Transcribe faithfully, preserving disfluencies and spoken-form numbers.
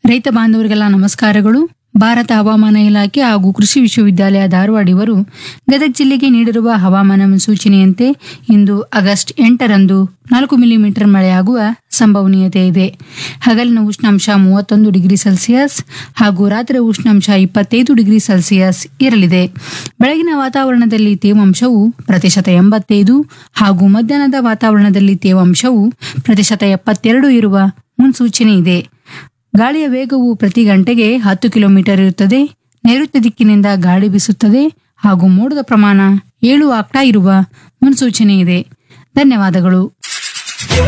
ರೈತ ಬಾಂಧವರಿಗೆಲ್ಲ ನಮಸ್ಕಾರಗಳು. ಭಾರತ ಹವಾಮಾನ ಇಲಾಖೆ ಹಾಗೂ ಕೃಷಿ ವಿಶ್ವವಿದ್ಯಾಲಯ ಧಾರವಾಡ ಇವರು ಗದಗ ಜಿಲ್ಲೆಗೆ ನೀಡಿರುವ ಹವಾಮಾನ ಮುನ್ಸೂಚನೆಯಂತೆ ಇಂದು ಆಗಸ್ಟ್ ಎಂಟರಂದು ನಾಲ್ಕು ಮಿಲಿಮೀಟರ್ ಮಳೆಯಾಗುವ ಸಂಭವನೀಯತೆ ಇದೆ. ಹಗಲಿನ ಉಷ್ಣಾಂಶ ಮೂವತ್ತೊಂದು ಡಿಗ್ರಿ ಸೆಲ್ಸಿಯಸ್ ಹಾಗೂ ರಾತ್ರಿ ಉಷ್ಣಾಂಶ ಇಪ್ಪತ್ತೈದು ಡಿಗ್ರಿ ಸೆಲ್ಸಿಯಸ್ ಇರಲಿದೆ. ಬೆಳಗಿನ ವಾತಾವರಣದಲ್ಲಿ ತೇವಾಂಶವು ಪ್ರತಿಶತ ಎಂಬತ್ತೈದು ಹಾಗೂ ಮಧ್ಯಾಹ್ನದ ವಾತಾವರಣದಲ್ಲಿ ತೇವಾಂಶವು ಪ್ರತಿಶತ ಎಪ್ಪತ್ತೆರಡು ಇರುವ ಮುನ್ಸೂಚನೆ ಇದೆ. ಗಾಳಿಯ ವೇಗವು ಪ್ರತಿ ಗಂಟೆಗೆ ಹತ್ತು ಕಿಲೋಮೀಟರ್ ಇರುತ್ತದೆ. ನೈಋತ್ಯ ದಿಕ್ಕಿನಿಂದ ಗಾಳಿ ಬೀಸುತ್ತದೆ ಹಾಗೂ ಮೋಡದ ಪ್ರಮಾಣ ಏಳು ಆಕ್ಟಾ ಇರುವ ಮುನ್ಸೂಚನೆ ಇದೆ. ಧನ್ಯವಾದಗಳು.